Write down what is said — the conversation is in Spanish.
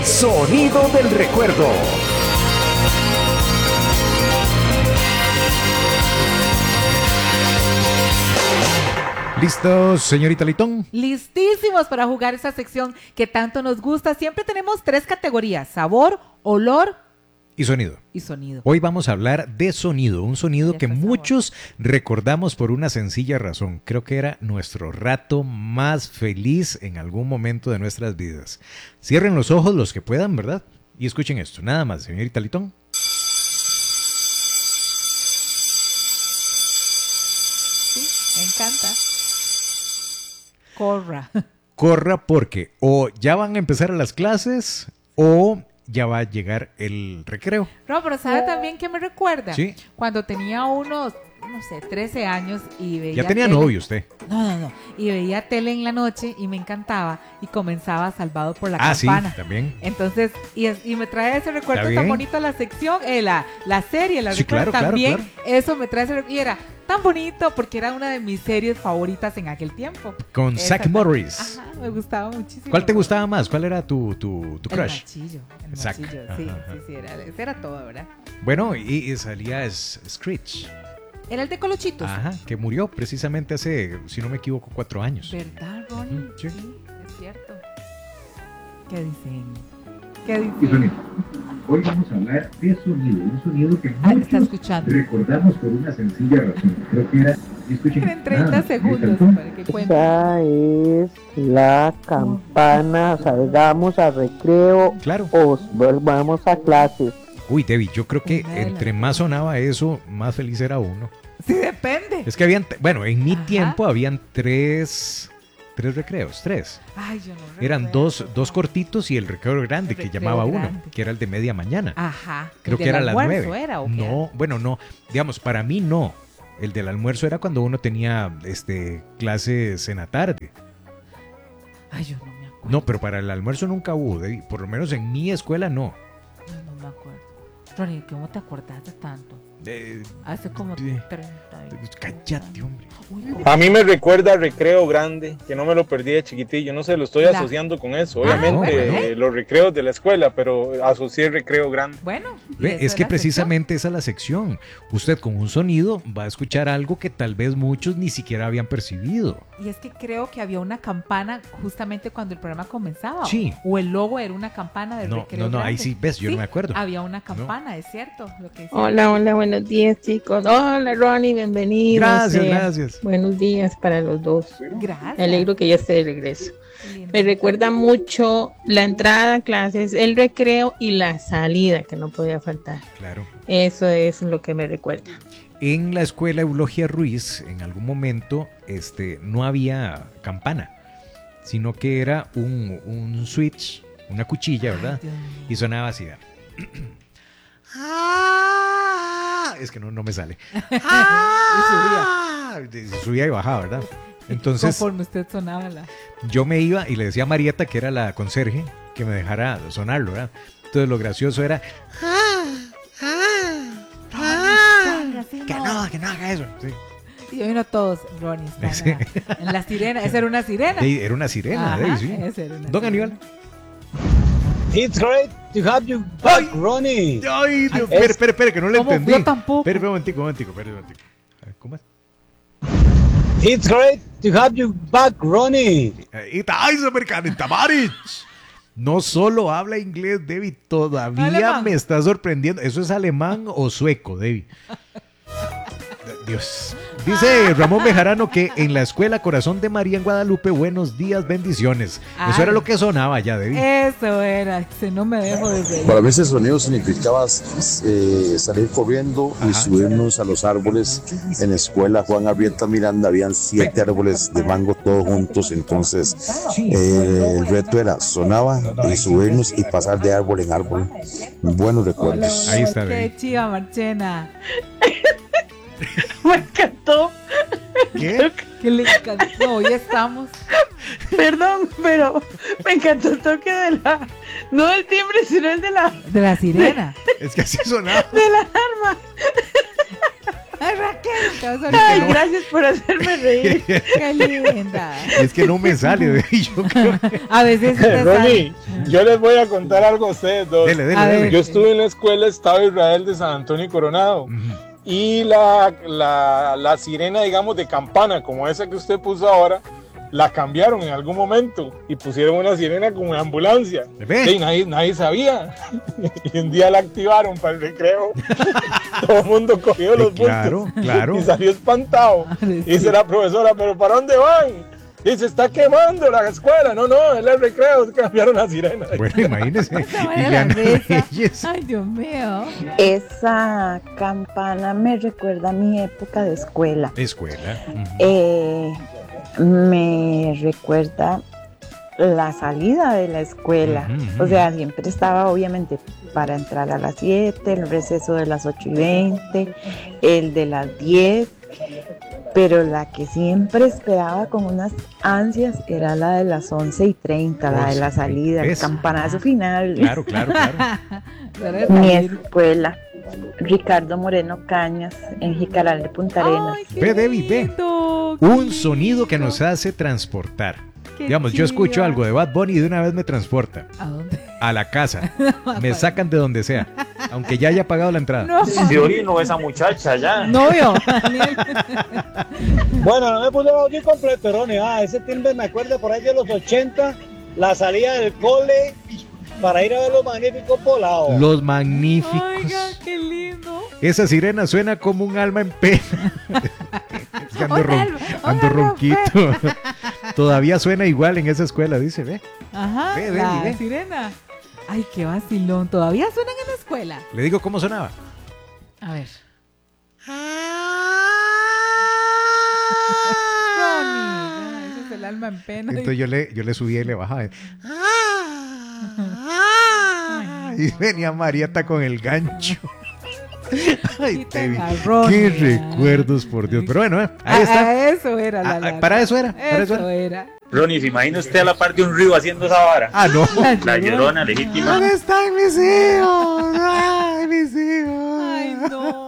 El sonido del recuerdo. ¿Listos, señorita Litón? Listísimos para jugar esa sección que tanto nos gusta. Siempre tenemos 3 categorías: sabor, olor y sonido. Y sonido. Hoy vamos a hablar de sonido, un sonido que muchos recordamos por una sencilla razón. Creo que era nuestro rato más feliz en algún momento de nuestras vidas. Cierren los ojos los que puedan, ¿verdad? Y escuchen esto, nada más, señorita Litón. Sí, me encanta. Corra. Corra porque o ya van a empezar las clases o ya va a llegar el recreo. No, pero ¿sabe también qué me recuerda? Sí. Cuando tenía unos, no sé, 13 años y veía Ya tenía tele. novio usted. No. Y veía tele en la noche y me encantaba y comenzaba Salvado por la Campana. Sí, también. Entonces, y me trae ese recuerdo ¿Está tan bien? bonito la sección, la serie, la Sí, recuerdo claro, también. claro. Eso me trae ese recuerdo. Y era tan bonito porque era una de mis series favoritas en aquel tiempo. Con Esa Zack Morris. Ajá, me gustaba muchísimo. ¿Cuál te gustaba más? ¿Cuál era tu crush? El Zack. machillo, sí, era todo, ¿verdad? Bueno, y salía Screech. Era el de Colochitos. Ajá, que murió precisamente hace, si no me equivoco, 4 años. ¿Verdad, Ronnie? Sí. Sí, es cierto. ¿Qué dicen? Hoy vamos a hablar de sonido, un sonido que Está muchos escuchando. recordamos por una sencilla razón. Creo que era... Escuchen, En 30 segundos para que cuente. Esa es la campana, salgamos a recreo Claro. o volvamos a clases. Uy, Debbie, yo creo que Una de las entre más sonaba eso, más feliz era uno. Sí, depende. Es que habían, bueno, en mi Ajá. tiempo habían tres recreos, 3. Ay, yo no Eran recuerdo. dos cortitos y el recreo grande El que recreo llamaba uno, grande. que era el de media mañana. Ajá. Creo ¿El que del era a las almuerzo 9. era, ¿o qué No, bueno, no. Digamos, para mí no. El del almuerzo era cuando uno tenía clases en la tarde. Ay, yo no me acuerdo. No, pero para el almuerzo nunca hubo. Por lo menos en mi escuela no. Ay, no me acuerdo. Ronnie, ¿cómo te acordaste tanto? Hace como Sí. 30 años. Cállate, hombre. Uy, A mí me recuerda Recreo Grande, que no me lo perdí de chiquitillo. No sé, lo estoy La- asociando con eso. Ah, Obviamente, bueno. los recreos de la escuela, pero asocié Recreo Grande. Bueno. ¿y Ve, eso es que la precisamente esa es la sección. Usted con un sonido va a escuchar algo que tal vez muchos ni siquiera habían percibido. sección? Y es que creo que había una campana justamente cuando el programa comenzaba. Sí. O el logo era una campana de No, recreo. no, ahí grande. sí, ves, yo no me acuerdo. Había una campana, es cierto. Lo que decía. Hola, buenos días, chicos. Hola, Ronnie, bienvenido. Gracias, gracias. Buenos días para los dos. Gracias. Me alegro que ya esté de regreso. Qué lindo. Me recuerda mucho la entrada a clases, el recreo y la salida, que no podía faltar. Claro. Eso es lo que me recuerda. En la escuela Eulogia Ruiz, en algún momento, no había campana, sino que era un switch, una cuchilla, ¿verdad? Dios mío. Y sonaba así. Es que no me sale. Subía y bajaba, ¿verdad? Entonces Conforme usted sonaba yo me iba y le decía a Marieta, que era la conserje, que me dejara sonarlo, ¿verdad? Entonces lo gracioso era que no haga eso. Sí. Y yo vino todos, Ronnie. están Sí. en la sirena. Esa era una sirena. Era una sirena, Ajá, sí. esa era una Don sirena. Aníbal. It's great to have you back, Ronnie. Ay, Dios, Es- espere, que no le ¿Cómo? entendí. Yo tampoco. Espere, un momentico. A ver, ¿cómo es? It's great to have you back, Ronnie. No solo habla inglés, Debbie, todavía Alemán. me está sorprendiendo. ¿Eso es alemán o sueco, Debbie? Dios. Dice Ramón Bejarano que en la escuela Corazón de María en Guadalupe, buenos días, bendiciones. Eso Ay. era lo que sonaba ya, Debbie. Eso era. Que no me dejo de reír. Para mí ese sonido significaba salir corriendo y subirnos a los árboles. En la escuela Juan Arrieta Miranda habían 7 árboles de mango todos juntos, entonces el reto era sonaba y subirnos y pasar de árbol en árbol. Buenos recuerdos. Ahí está, Qué Debbie. chiva, Marchena. Me encantó. ¿Qué? Que le encantó. Hoy estamos. Perdón, pero me encantó el toque de la... No del timbre, sino el de la De la sirena. Es que así sonaba. arma. Ay, Raquel, te vas a Ay, reír. gracias por hacerme reír. Qué linda. Es que no me sale. Yo creo que... A veces te Ronnie, yo les voy a contar algo a ustedes dos. Dele, A ver. Yo estuve en la escuela Estado Israel de San Antonio y Coronado. Y la sirena, digamos, de campana, como esa que usted puso ahora, la cambiaron en algún momento y pusieron una sirena como de ambulancia. ¿Ve? Y nadie sabía. Y un día la activaron para el recreo. Todo el mundo cogió los Claro, bultos claro. y salió espantado. Y dice la profesora, ¿pero para dónde van? Dice, está quemando la escuela. No, es el recreo, cambiaron la sirena. Bueno, imagínese. Se muere la Ileana risa. Reyes. Ay, Dios mío. Esa campana me recuerda a mi época de escuela. Escuela. Me recuerda la salida de la escuela. O sea, siempre estaba obviamente para entrar a las 7, el receso de las 8:20, el de las 10. Pero la que siempre esperaba con unas ansias era la de las 11:30, la de la salida, el campanazo final. Claro. Mi escuela, Ricardo Moreno Cañas, en Jicaral de Punta Arenas. Ve, Debbie, ve. Un sonido que nos hace transportar. Qué Digamos, yo escucho chiva. algo de Bad Bunny y de una vez me transporta ¿A dónde? a la casa. Me sacan de donde sea, aunque ya haya pagado la entrada. No. Se orino esa muchacha ya. Novio. Bueno, no me puse aquí completo, Ronnie. Ese timbre me acuerdo por ahí de los 80, la salida del cole para ir a ver los magníficos volados. Los magníficos. Oiga, qué lindo. Esa sirena suena como un alma en pena. Es que ando ronquito. Todavía suena igual en esa escuela, dice, ve. Ajá, Ve, la ve. sirena. Ay, qué vacilón. ¿Todavía suenan en la escuela? Le digo cómo sonaba. A ver. Ronnie, ese es el alma en pena. Entonces yo le subía y le bajaba. Y venía Marieta con el gancho. Ay, Tevi, qué recuerdos, por Dios. Pero bueno, ahí está. Eso era Para eso era. Eso era. Ronnie, ¿se imagina usted a la par de un río haciendo esa vara? Ah, no. La Llorona legítima. ¿Dónde están mis hijos? Ay, mis hijos. Ay, no.